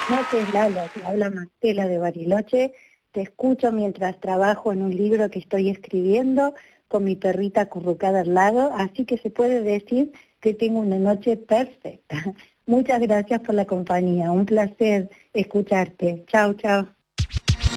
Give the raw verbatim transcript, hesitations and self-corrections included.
noches, Lalo. Te habla Marcela de Bariloche. Te escucho mientras trabajo en un libro que estoy escribiendo con mi perrita acurrucada al lado, así que se puede decir que tengo una noche perfecta. Muchas gracias por la compañía. Un placer escucharte. Chao, chao.